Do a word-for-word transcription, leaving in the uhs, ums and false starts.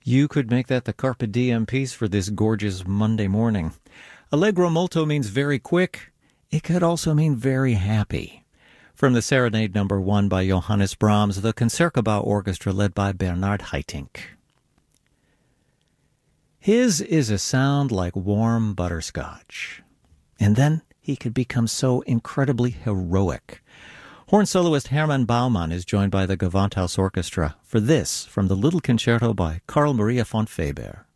You could make that the Carpe Diem piece for this gorgeous Monday morning. Allegro molto means very quick. It could also mean very happy. From the Serenade Number One by Johannes Brahms, the Concertgebouw Orchestra led by Bernard Haitink. His is a sound like warm butterscotch. And then he could become so incredibly heroic. Horn soloist Hermann Baumann is joined by the Gewandhaus Orchestra for this from the Little Concerto by Carl Maria von Weber.